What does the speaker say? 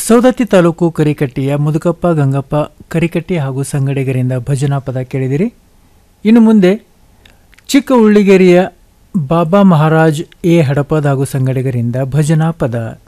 ಸೌದತ್ತಿ ತಾಲೂಕು ಕರಿಕಟ್ಟಿಯ ಮುದುಕಪ್ಪ ಗಂಗಪ್ಪ ಕರಿಕಟ್ಟಿ ಹಾಗೂ ಸಂಗಡಿಗರಿಂದ ಭಜನಾ ಪದ ಕೇಳಿದಿರಿ. ಇನ್ನು ಮುಂದೆ ಚಿಕ್ಕ ಉಳ್ಳಿಗೆರೆಯ ಬಾಬಾ ಮಹಾರಾಜ್ ಎ ಹಡಪದ್ ಹಾಗೂ ಸಂಗಡಿಗರಿಂದ ಭಜನಾ ಪದ.